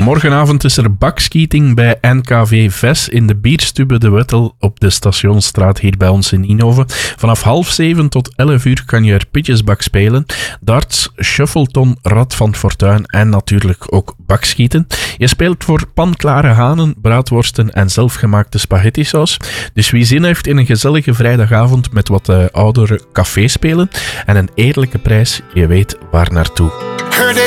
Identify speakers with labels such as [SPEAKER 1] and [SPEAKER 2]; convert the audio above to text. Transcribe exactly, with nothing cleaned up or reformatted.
[SPEAKER 1] Morgenavond is er bakskieting bij N K V Ves in de bierstube De Wettel op de Stationsstraat hier bij ons in Nienhoven. Vanaf half zeven tot elf uur kan je er pitjesbak spelen, darts, shuffleton, rad van fortuin en natuurlijk ook bakschieten. Je speelt voor panklare hanen, braadworsten en zelfgemaakte spaghettisaus. Dus wie zin heeft in een gezellige vrijdagavond met wat uh, oudere caféspelen en een eerlijke prijs, je weet waar naartoe.